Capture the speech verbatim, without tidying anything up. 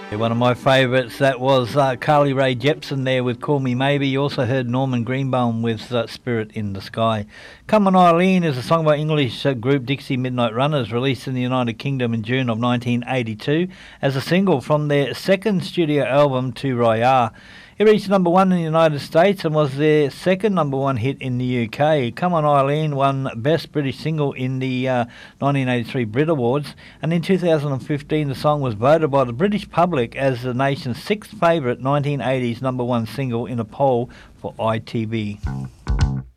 One of my favourites, that was uh, Carly Rae Jepsen there with Call Me Maybe. You also heard Norman Greenbaum with uh, Spirit in the Sky. Come On Eileen is a song by English uh, group Dixie Midnight Runners, released in the United Kingdom in June of nineteen eighty-two as a single from their second studio album, Tu Royale. It reached number one in the United States and was their second number one hit in the U K. Come On Eileen won Best British Single in the uh, nineteen eighty-three Brit Awards, and in two thousand fifteen the song was voted by the British public as the nation's sixth favourite nineteen eighties number one single in a poll for I T V.